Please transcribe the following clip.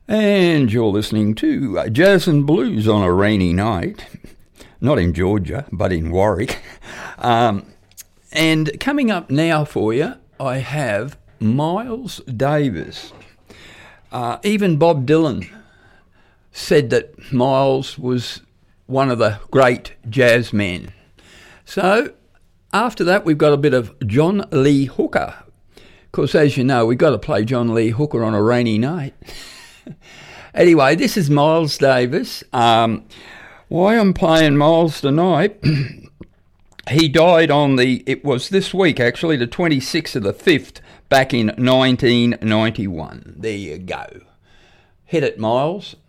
And you're listening to Jazz and Blues on a rainy night. Not in Georgia, but in Warwick. And coming up now for you, I have Miles Davis. Even Bob Dylan said that Miles was one of the great jazz men. So after that, we've got a bit of John Lee Hooker. Of course, as you know, we've got to play John Lee Hooker on a rainy night. Anyway, this is Miles Davis. Why I'm playing Miles tonight, he died it was this week actually, the 26th of the 5th, back in 1991. There you go. Hit it, Miles.